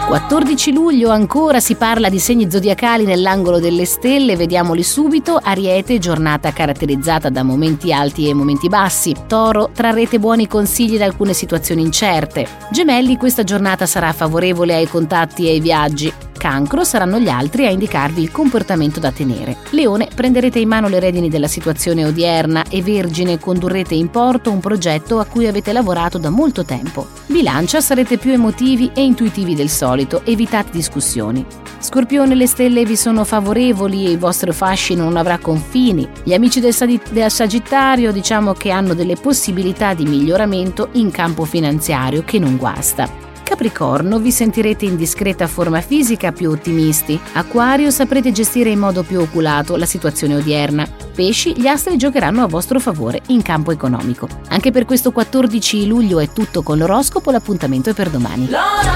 14 luglio ancora si parla di segni zodiacali nell'angolo delle stelle, vediamoli subito. Ariete, giornata caratterizzata da momenti alti e momenti bassi. Toro, trarrete buoni consigli da alcune situazioni incerte. Gemelli, questa giornata sarà favorevole ai contatti e ai viaggi. Cancro, saranno gli altri a indicarvi il comportamento da tenere. Leone, prenderete in mano le redini della situazione odierna e Vergine, condurrete in porto un progetto a cui avete lavorato da molto tempo. Bilancia, sarete più emotivi e intuitivi del solito, evitate discussioni. Scorpione, le stelle vi sono favorevoli e il vostro fascino non avrà confini. Gli amici del Sagittario diciamo che hanno delle possibilità di miglioramento in campo finanziario che non guasta. Capricorno, vi sentirete in discreta forma fisica, più ottimisti. Acquario, saprete gestire in modo più oculato la situazione odierna. Pesci, gli astri giocheranno a vostro favore in campo economico. Anche per questo 14 luglio è tutto con l'oroscopo, l'appuntamento è per domani.